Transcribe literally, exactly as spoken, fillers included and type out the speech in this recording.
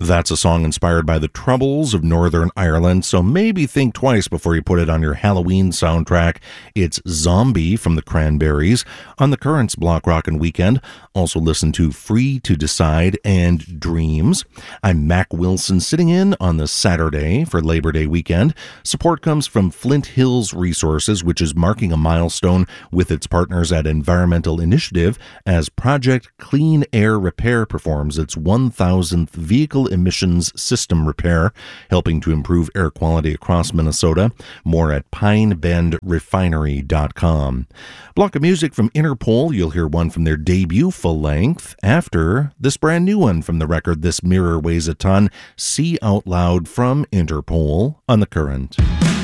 That's a song inspired by the Troubles of Northern Ireland, so maybe think twice before you put it on your Halloween soundtrack. It's Zombie from the Cranberries on the Currents Block Rockin' Weekend. Also listen to Free to Decide and Dreams. I'm Mac Wilson sitting in on the Saturday for Labor Day weekend. Support comes from Flint Hills Resources, which is marking a milestone with its partners at Environmental Initiative as Project Clean Air Repair performs its one thousandth vehicle emissions system repair, helping to improve air quality across Minnesota. More at pine bend refinery dot com. Block of music from Interpol. You'll hear one from their debut full length after this brand new one from the record This Mirror Weighs a Ton, See Out Loud from Interpol on The Current.